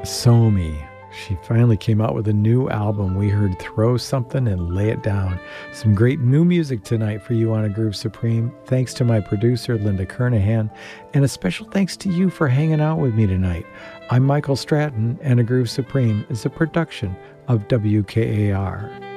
Somi. She finally came out with a new album. We heard Throw Something and Lay It Down. Some great new music tonight for you on A Groove Supreme. Thanks to my producer, Linda Kernahan, and a special thanks to you for hanging out with me tonight. I'm Michael Stratton, and A Groove Supreme is a production of WKAR.